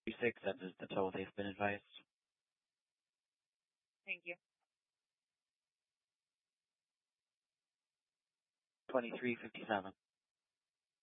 36, that is the toll they've been advised. Thank you. 2357.